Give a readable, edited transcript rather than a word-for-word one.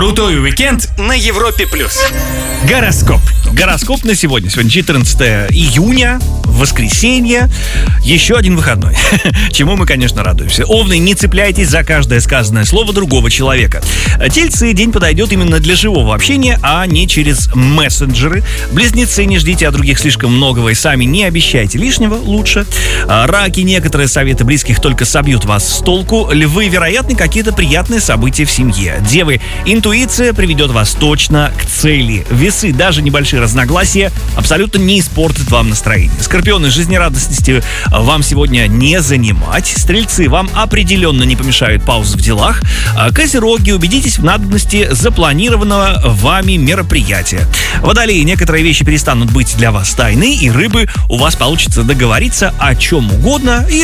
Крутой уикенд на Европе+. Гороскоп. Гороскоп на сегодня. Сегодня 14 июня, воскресенье. Еще один выходной. Чему мы, конечно, радуемся. Овны, не цепляйтесь за каждое сказанное слово другого человека. Тельцы, день подойдет именно для живого общения, а не через мессенджеры. Близнецы, не ждите от других слишком многого и сами не обещайте лишнего, лучше. Раки, некоторые советы близких только собьют вас с толку. Львы, вероятны какие-то приятные события в семье. Девы, интуиция приведет вас точно к цели. Весы, даже небольшие разногласия абсолютно не испортят вам настроение. Скорпионы, жизнерадостности вам сегодня не занимать. Стрельцы, вам определенно не помешают паузы в делах. Козероги, убедитесь в надобности запланированного вами мероприятия. Водолеи, некоторые вещи перестанут быть для вас тайны, и рыбы, у вас получится договориться о чем угодно и